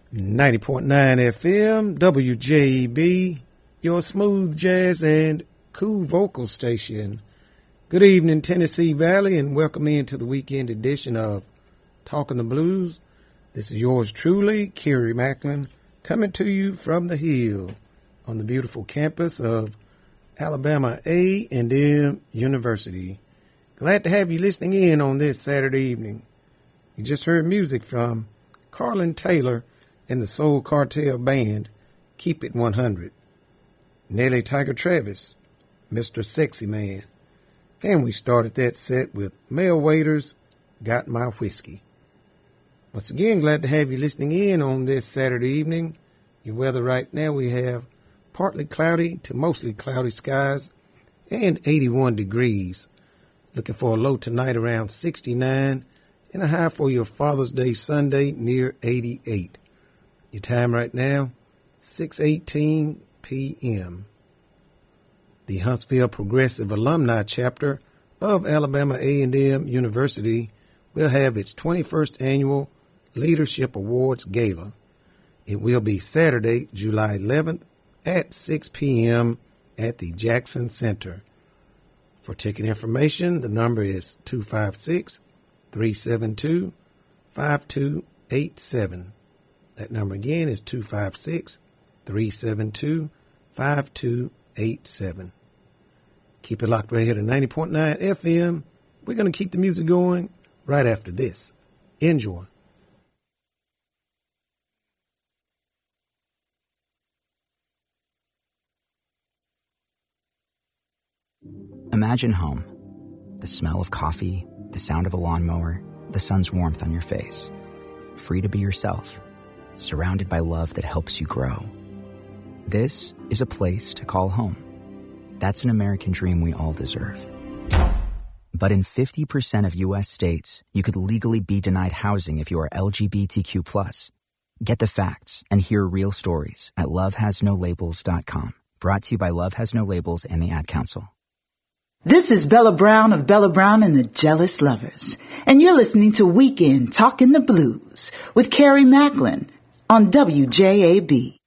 90.9 FM, WJB, your smooth jazz and cool vocal station. Good evening, Tennessee Valley, and welcome into the weekend edition of Talking the Blues. This is yours truly, Kerry Macklin, coming to you from the Hill on the beautiful campus of Alabama A&M University. Glad to have you listening in on this Saturday evening. You just heard music from Carlin Taylor and the Soul Cartel Band, Keep It 100. Nellie Tiger Travis, Mr. Sexy Man. And we started that set with Mel Waiters, Got My Whiskey. Once again, glad to have you listening in on this Saturday evening. Your weather right now, we have partly cloudy to mostly cloudy skies and 81 degrees. Looking for a low tonight around 69 and a high for your Father's Day Sunday near 88. Your time right now, 6:18 p.m. The Huntsville Progressive Alumni Chapter of Alabama A&M University will have its 21st Annual Leadership Awards Gala. It will be Saturday, July 11th at 6 p.m. at the Jackson Center. For ticket information, the number is 256-372-5287. That number again is 256-372-5287. Keep it locked right here to 90.9 FM. We're going to keep the music going right after this. Enjoy. Imagine home. The smell of coffee, the sound of a lawnmower, the sun's warmth on your face. Free to be yourself. Surrounded by love that helps you grow. This is a place to call home. That's an American dream we all deserve. But in 50% of U.S. states, you could legally be denied housing if you are LGBTQ+. Get the facts and hear real stories at lovehasnolabels.com. Brought to you by Love Has No Labels and the Ad Council. This is Bella Brown of Bella Brown and the Jealous Lovers, and you're listening to Weekend Talking the Blues with Kerry Macklin on WJAB.